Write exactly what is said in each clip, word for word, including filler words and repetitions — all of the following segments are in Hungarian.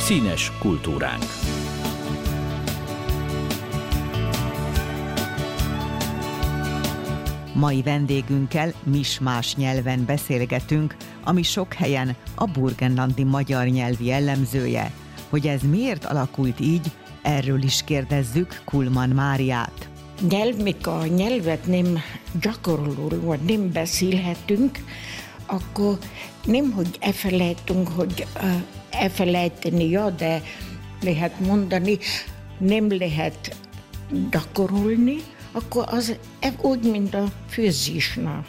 Színes kultúránk. Mai vendégünkkel mismás nyelven beszélgetünk, ami sok helyen a burgenlandi magyar nyelv jellemzője. Hogy ez miért alakult így, erről is kérdezzük Kullmann Máriát. Nyelv, mikor a nyelvet nem gyakorolunk, vagy nem beszélhetünk, akkor nem, hogy elfelejtünk, hogy uh, elfelejteni, ja, de lehet mondani, nem lehet gyakorolni, akkor az úgy, mint a főzésnál.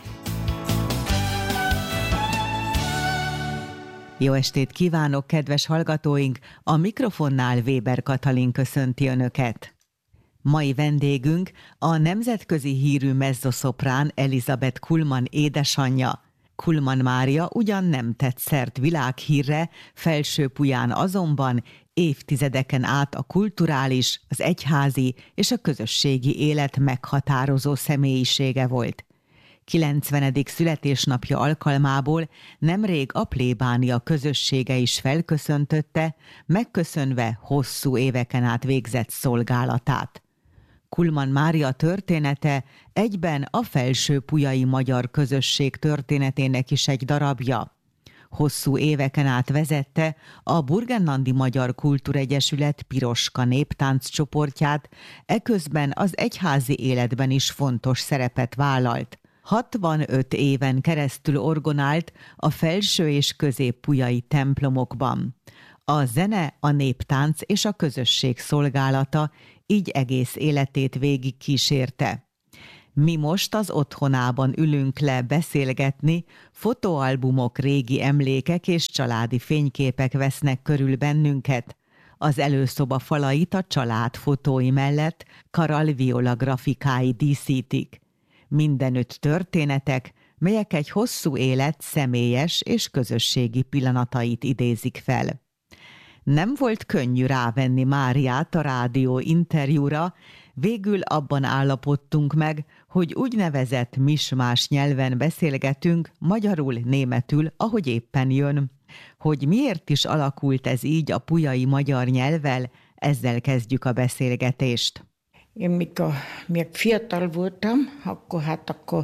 Jó estét kívánok, kedves hallgatóink! A mikrofonnál Weber Katalin köszönti Önöket. Mai vendégünk a nemzetközi hírű mezzoszoprán Elizabeth Kullmann édesanyja. Kullmann Mária ugyan nem tett szert világhírre, Felső-Puján azonban évtizedeken át a kulturális, az egyházi és a közösségi élet meghatározó személyisége volt. kilencvenedik születésnapja alkalmából nemrég a plébánia közössége is felköszöntötte, megköszönve hosszú éveken át végzett szolgálatát. Kullmann Mária története egyben a felső-pujai magyar közösség történetének is egy darabja. Hosszú éveken át vezette a Burgenlandi Magyar Kultúregyesület Piroska néptánc csoportját, eközben az egyházi életben is fontos szerepet vállalt. hatvanöt éven keresztül orgonált a felső- és közép-pujai templomokban. A zene, a néptánc és a közösség szolgálata így egész életét végig kísérte. Mi most az otthonában ülünk le beszélgetni, fotóalbumok, régi emlékek és családi fényképek vesznek körül bennünket. Az előszoba falait a család fotói mellett Karal Viola grafikái díszítik. Mindenütt történetek, melyek egy hosszú élet személyes és közösségi pillanatait idézik fel. Nem volt könnyű rávenni Máriát a rádió interjúra, végül abban állapodtunk meg, hogy úgynevezett mismás nyelven beszélgetünk, magyarul, németül, ahogy éppen jön. Hogy miért is alakult ez így a pujai magyar nyelvvel, ezzel kezdjük a beszélgetést. Én mikor még fiatal voltam, akkor hát akkor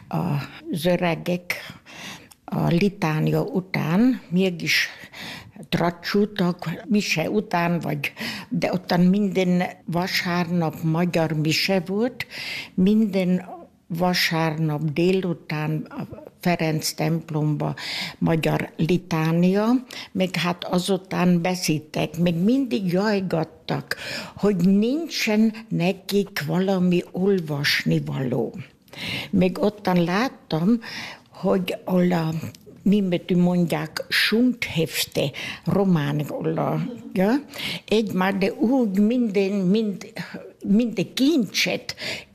az öregek a litánia után mégis tracsultak, mise után, vagy, de ottan minden vasárnap magyar mise volt, minden vasárnap délután a Ferenc templomba magyar litánia, meg hát azután beszéltek, meg mindig jajgattak, hogy nincsen nekik valami olvasni való. Még ottan láttam, hogy a németül mondják Schundhefte, románul, ja? Egymás, de úgy minden, mind, minden kincset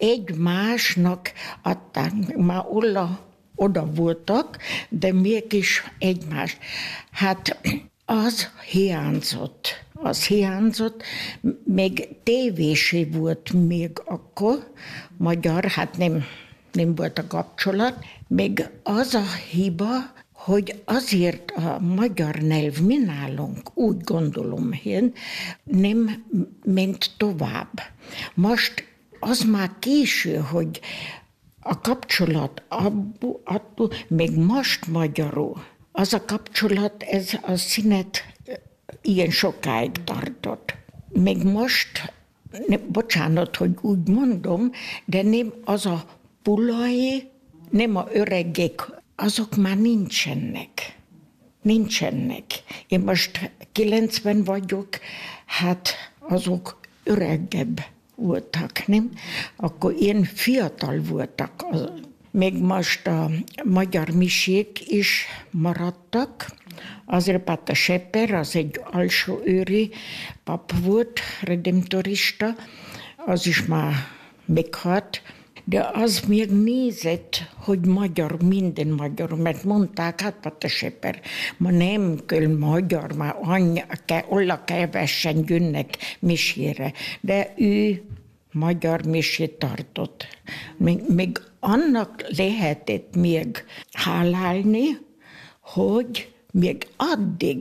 egymásnak adták. Már oda, oda voltak, de mégis egymás. Hát az hiányzott. Az hiányzott, még tévésé volt még akkor, magyar, hát nem, nem volt a kapcsolat, még az a hiba, hogy azért a magyar nyelv mi nálunk, úgy gondolom én, nem ment tovább. Most az már késő, hogy a kapcsolat, abbu, attól, még most magyarul, az a kapcsolat, ez a színet ilyen sokáig tartott. Még most, ne, bocsánat, hogy úgy mondom, de nem az a pulai, nem a öregek, azok már nincsenek. Nincsenek. Én most kilencven vagyok, hát azok öregebb voltak, nem? Akkor én fiatal voltak. Még most a magyar misék is maradtak. Azért Páter Sepper, az egy alsóőri pap volt, redemptorista, az is már meghalt, de az még nézett, hogy magyar, minden magyar, mert mondták, hát Páter Sepper, ma nem kell magyar, már anyja, olla kevesen jönnek misére, de ő magyar misét tartott. Még, még annak lehetett még hálálni, hogy még addig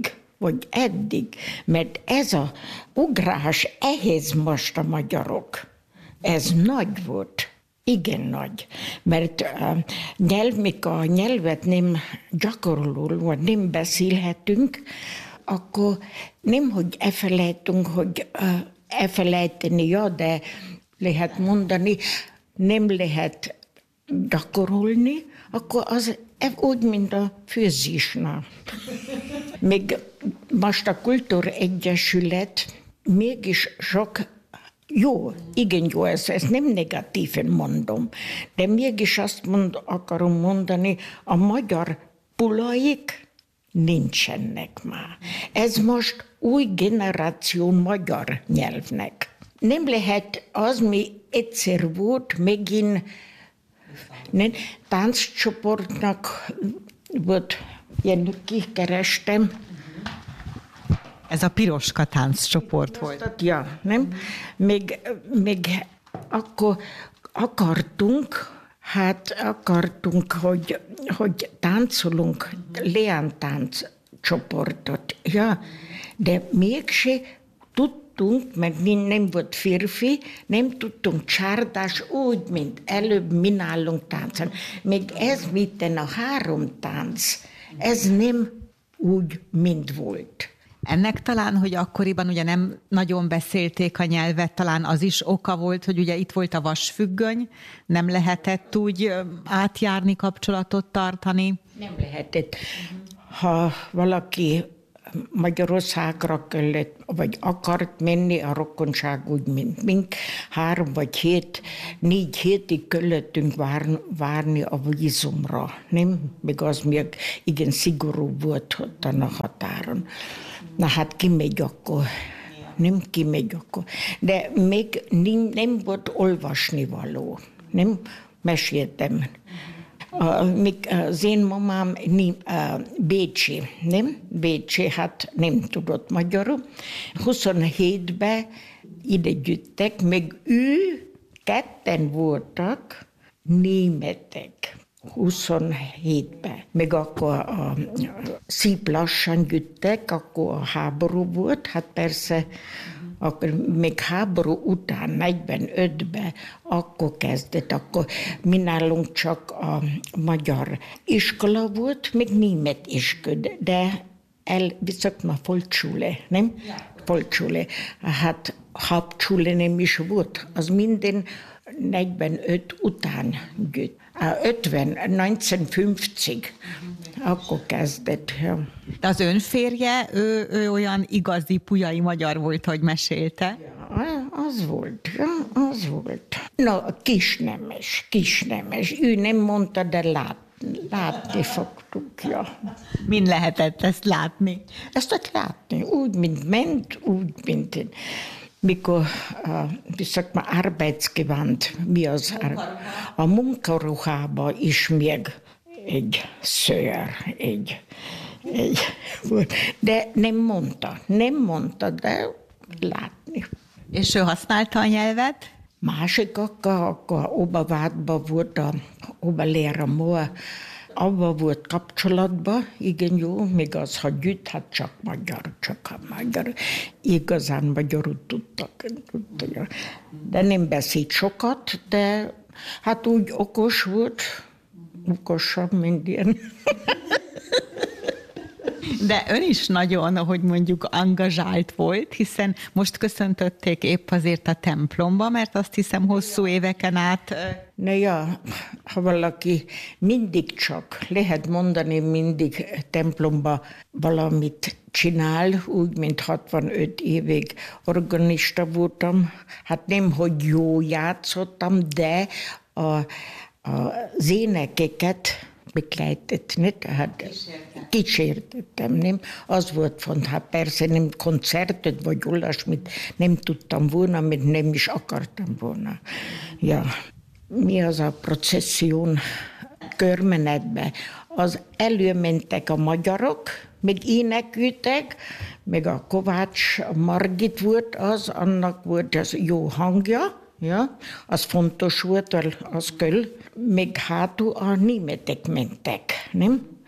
vagy eddig, mert ez a ugrás ehhez most a magyarok, ez nagy volt. Igen nagy, mert a nyelv, mikor a nyelvet nem gyakorlul, vagy nem beszélhetünk, akkor nem, hogy elfelejtünk, hogy elfelejteni, ja, de lehet mondani, nem lehet gyakorolni, akkor az úgy, mint a főzésnál. Még most a Kultúregyesület mégis sok jó, igen jó, ezt, ezt nem negatíven mondom, de mégis azt mond, akarom mondani, a magyar pulaik nincsenek már. Ez most új generáció magyar nyelvnek. Nem lehet az, mi egyszer volt, megint nem, tánccsoportnak volt, én kikerestem. Ez a piroska tánccsoport volt. Ja, nem? Még, még akkor akartunk, hát akartunk, hogy, hogy táncolunk leántánc csoportot. Ja, de mégse tudtunk, meg nem volt férfi, nem tudtunk csárdás úgy, mint előbb mi nálunk táncolni. Még ez mitten a három tánc, ez nem úgy, mint volt. Ennek talán, hogy akkoriban ugye nem nagyon beszélték a nyelvet, talán az is oka volt, hogy ugye itt volt a vasfüggöny, nem lehetett úgy átjárni, kapcsolatot tartani. Nem lehetett. Ha valaki Magyarországra kellett, vagy akart menni a rokonság úgy, mint mink, három vagy hét, négy hétig kellettünk vár, várni a vízumra, nem? Még az még igen szigorú volt ott a határon. Na hát kimegy akkor, nem kimegy akkor. De még nem, nem volt olvasnivaló, nem meséltem. A, az én mamám bécsi, nem? Bécsi, hát nem tudott magyarul. huszonhétben ide gyűjtek, meg ő, ketten voltak németek. huszonhétben. Még akkor a szép lassan gyűjtek, akkor a háború volt, hát persze, akkor még háború után, negyvenötben, akkor kezdett, akkor mi nálunk csak a magyar iskola volt, még német iskola, de el viszont ma Volksschule, nem? Volksschule. Hát Hauptschule nem is volt, az minden negyvenöt után gyűjt. ötven, negyvenötven, akkor kezdett. Ja. De az ön férje, ő, ő olyan igazi pujai magyar volt, hogy mesélte? Ja, az volt, ja, az volt. Na, kisnemes, kisnemes. Ő nem mondta, de lát, látni fogtuk, ja. Min lehetett ezt látni? Ezt ott látni, úgy, mint ment, úgy, mint én. Mikor, wie sagt man, Arbeitsgewand, mi az? A munkaruhába is még egy szőr, egy, egy volt. De nem mondta, nem mondta, de látni. És ő használta a nyelvet? Másik akkor, akkor Obervádban volt a Oberlehrer Moor, abban volt kapcsolatban, igen jó, még az, ha gyűjt, hát csak magyar, csak a magyar. Igazán magyarul tudtak, tudtak. De nem beszélt sokat, de hát úgy okos volt, okosabb, mint ilyen. De ön is nagyon, hogy mondjuk angazsált volt, hiszen most köszöntötték épp azért a templomba, mert azt hiszem hosszú éveken át... Na ja, ha valaki mindig csak, lehet mondani, mindig templomba valamit csinál, úgy, mint hatvanöt évig organista voltam. Hát nem, hogy jó játszottam, de a, a énekeket begleitet, nicht? Hát kísértettem, nem? Az volt font, hát persze nem koncertet vagy olyasmit nem tudtam volna, mert nem is akartam volna. Ja. Mi az a processzión körmenetbe? Az előmentek a magyarok, meg énekültek, meg a Kovács, a Margit volt az, annak volt az jó hangja, ja, az fontos volt, az kell. Még hátul a németek mentek, nem?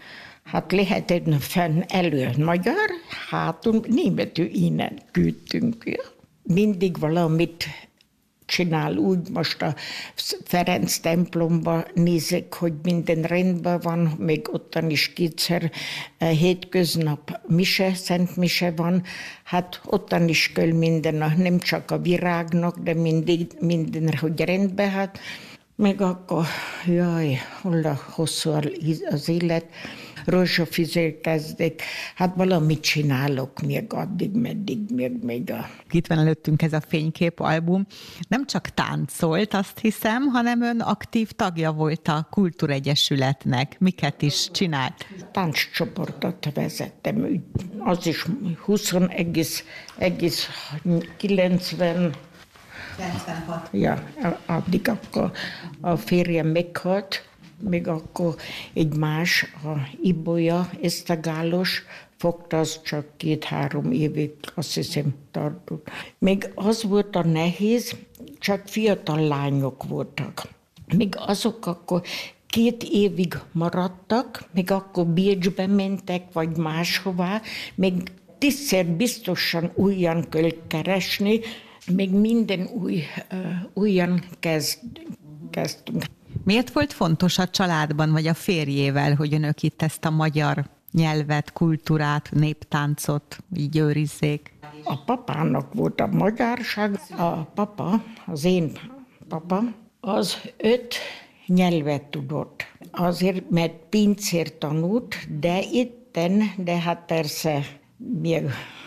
Hát lehetett fenn elő magyar, hátul németül innen küldtünk. Ja. Mindig valamit csinál úgy, most a Ferenc templomba nézek, hogy minden rendben van, még ottan is kétszer hétköznap mise, szent mise van, hát ottan is kell minden, nem csak a virágnak, de mindig, minden, hogy rendben, hát meg akkor, jaj, hol a hosszú az élet, rózsafűzér kezdek, hát valamit csinálok még addig, meddig, még, még a... Itt van előttünk ez a fényképalbum. Nem csak táncolt, azt hiszem, hanem ön aktív tagja volt a Kultúregyesületnek. Miket is csinált? Tánccsoportot vezettem, az is húsz egész, egész kilencven kilencvenhat. Ja, addig akkor a férjem meghalt, még akkor egy más, a Ibolya Esztergálos fogta, az csak két-három évig, azt hiszem, tartott. Még az volt a nehéz, csak fiatal lányok voltak. Még azok akkor két évig maradtak, még akkor Bécsbe mentek, vagy máshová, még tízszer biztosan újan kell keresni, még minden új, uh, újan kezd, kezdtünk. Miért volt fontos a családban, vagy a férjével, hogy önök itt ezt a magyar nyelvet, kultúrát, néptáncot így őrizzék? A papának volt a magyarság. A papa, az én papa, az öt nyelvet tudott. Azért, mert pincér tanult, de itten, de hát persze még...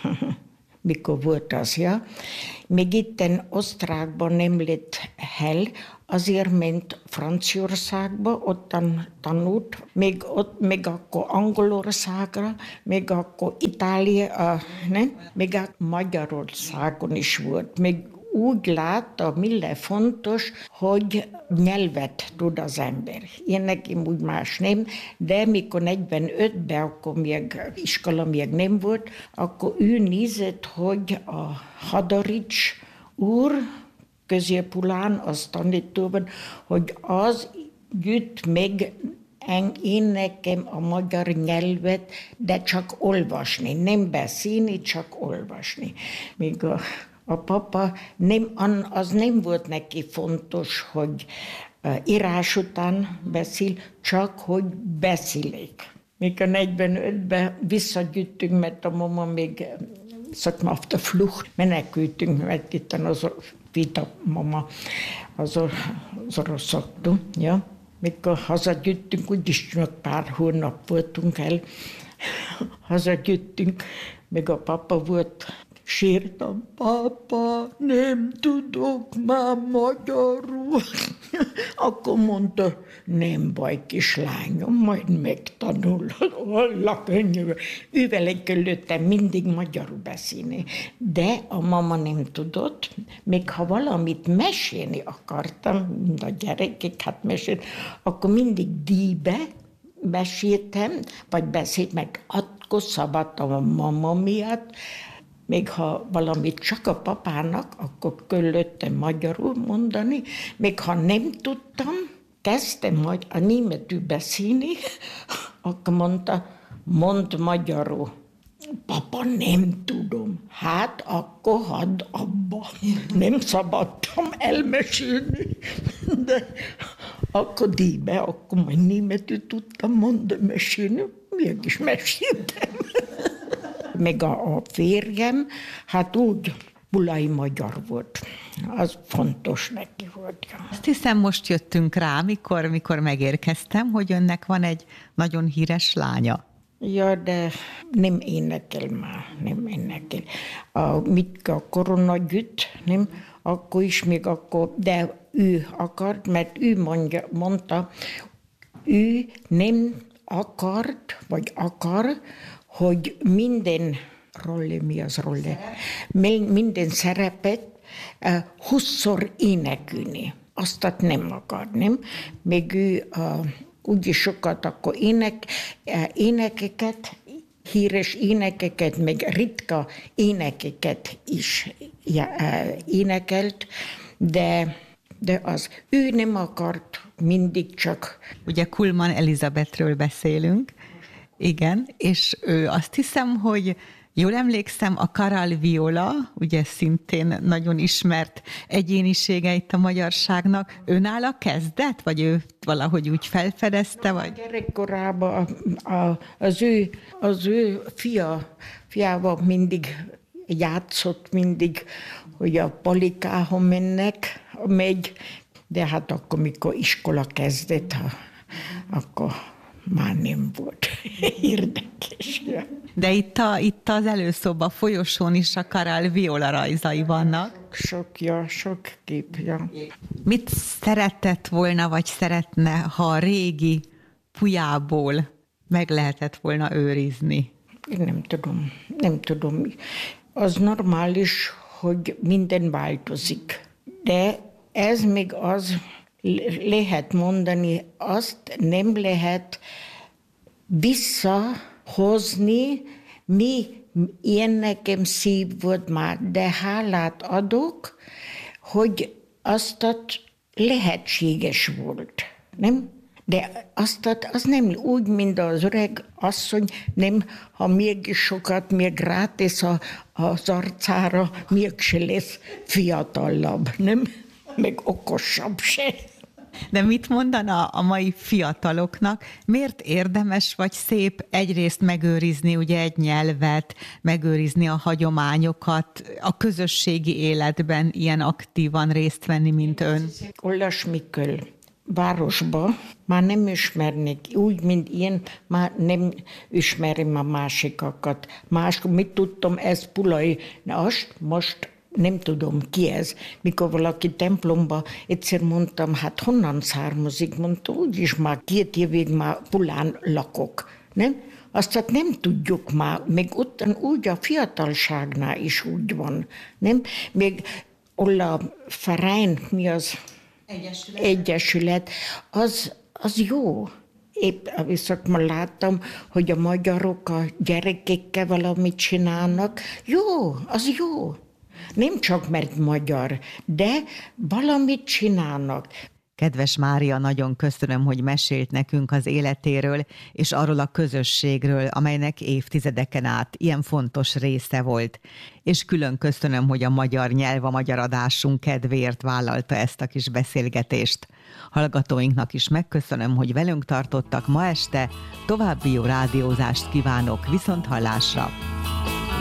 mikor volt az, ja. Még itten Osztrákban nem lett hell, azért ment Franciaországba, ottan tanult, még, ott, még akkor Angolországra, még akkor Itália, nem? Még a Magyarországon is volt. Még úgy látta, mire fontos, hogy nyelvet tud az ember. Én nekem úgy más nem, de mikor negyvenötben, akkor még iskola még nem volt, akkor ő nézett, hogy a Hadarics úr Középulán, az tanítóban, hogy az jut meg én nekem a magyar nyelvet, de csak olvasni, nem beszélni, csak olvasni. Még a A papa, nem, az nem volt neki fontos, hogy írás után beszél, csak hogy beszélik. Még a negyvenötben visszagyűjtünk, mert a mama még szoktam auf der Flucht, menekültünk, mert itt az vita mama az, az oroszoktunk. Ja. Mikor hazagyűjtünk, úgyis csak pár hónap voltunk el, hazagyűjtünk, még a papa volt. Sírtam, papa, nem tudok már magyarul. Akkor mondta, nem baj, kislányom, majd megtanulod. Hallak könnyű. Ővel kellett mindig magyarul beszélni. De a mama nem tudott, még ha valamit mesélni akartam, mind a gyerekek, hát mesélt, akkor mindig díjbe meséltem, vagy beszélt, meg akkor szabadtam a mama miatt. Még ha valamit csak a papának, akkor kellett magyarul mondani, még ha nem tudtam, kezdtem majd a németül beszélni, akkor mondta, mondd magyarul. Papa, nem tudom. Hát akkor hadd abba. Nem szabadtam elmesélni, de akkor díjbe, akkor majd németül tudtam mondani, mesélni, mégis meséltem. Meg a, a férjem, hát úgy bulai magyar volt. Az fontos neki volt. Azt hiszem, most jöttünk rá, mikor, mikor megérkeztem, hogy önnek van egy nagyon híres lánya. Ja, de nem énekel már, nem énekel. A, mit a korona gyűjt, nem? Akkor is még akkor, de ő akart, mert ő mondja, mondta, ő nem akart, vagy akar, hogy minden rolle, mi az rolle, minden szerepet uh, húszszor énekelni. Azt nem akar, nem? Még ő uh, úgyis sokat akkor ének, uh, énekeket, híres énekeket, meg ritka énekeket is ja, uh, énekelt, de, de az ő nem akart mindig csak... Ugye Kullmann Elizabethről beszélünk, Igen, és ő azt hiszem, hogy jól emlékszem, a Karel Viola, ugye szintén nagyon ismert egyénisége itt a magyarságnak, őnála kezdett, vagy ő valahogy úgy felfedezte, vagy? Gyerekkorában az ő, az ő fia, fiával mindig játszott, mindig, hogy a Polikához mennek, megy, de hát akkor, mikor iskola kezdett, akkor már nem volt érdekes. De itt, a, itt az előszoba folyosón is a Karel Viola rajzai vannak. Sok, ja, sok kép, ja. Mit szeretett volna, vagy szeretne, ha a régi pujából meg lehetett volna őrizni? Én nem tudom, nem tudom. Az normális, hogy minden változik. De ez még az, lehet mondani, azt nem lehet visszahozni, mi ilyen nekem szív volt már, de hálát adok, hogy azt lehetséges volt, nem? De azt az nem úgy, mint az öreg asszony, nem, ha mégis sokat, még rátesz az arcára, mégse lesz fiatalabb, nem? Meg okosabb se. De mit mondana a mai fiataloknak? Miért érdemes vagy szép egyrészt megőrizni ugye egy nyelvet, megőrizni a hagyományokat, a közösségi életben ilyen aktívan részt venni, mint ön? Olyasmikől városba már nem ismernék, úgy, mint én, már nem ismerem a másikakat. Más, mit tudtam, ez Pulai, azt most nem tudom ki ez. Mikor valaki templomba egyszer mondtam, hát honnan származik, mondta, úgyis már két évig már Pulán lakok, nem? Azt hát nem tudjuk már, még ott úgy a fiatalságnál is úgy van, nem? Még a Verein, mi az? Egyesület. Egyesület, az, az jó. Épp viszont ma láttam, hogy a magyarok a gyerekekkel valamit csinálnak. Jó, az jó. Nem csak mert magyar, de valamit csinálnak. Kedves Mária, nagyon köszönöm, hogy mesélt nekünk az életéről, és arról a közösségről, amelynek évtizedeken át ilyen fontos része volt. És külön köszönöm, hogy a magyar nyelv, a magyar adásunk kedvéért vállalta ezt a kis beszélgetést. Hallgatóinknak is megköszönöm, hogy velünk tartottak ma este. További jó rádiózást kívánok, viszont hallásra!